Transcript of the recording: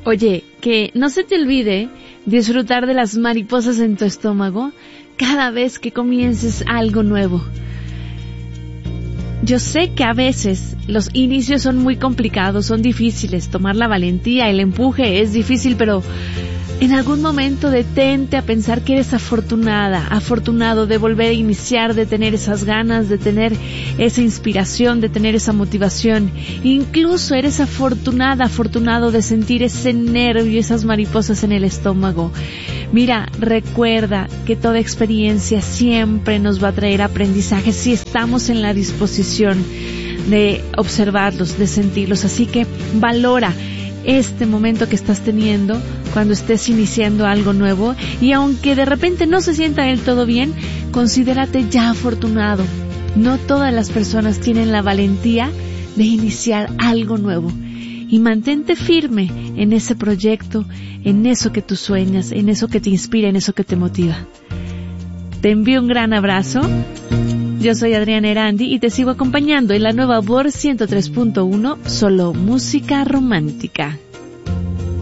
Oye, que no se te olvide disfrutar de las mariposas en tu estómago cada vez que comiences algo nuevo. Yo sé que a veces los inicios son muy complicados, son difíciles, tomar la valentía, el empuje es difícil, pero en algún momento detente a pensar que eres afortunada, afortunado de volver a iniciar, de tener esas ganas, de tener esa inspiración, de tener esa motivación. Incluso eres afortunada, afortunado de sentir ese nervio, esas mariposas en el estómago. Mira, recuerda que toda experiencia siempre nos va a traer aprendizaje si estamos en la disposición de observarlos, de sentirlos. Así que valora este momento que estás teniendo cuando estés iniciando algo nuevo, y aunque de repente no se sienta del todo bien, considérate ya afortunado. No todas las personas tienen la valentía de iniciar algo nuevo, y mantente firme en ese proyecto, en eso que tú sueñas, en eso que te inspira, en eso que te motiva. Te envío un gran abrazo. Yo soy Adriana Erandi y te sigo acompañando en la nueva VOR 103.1, solo música romántica.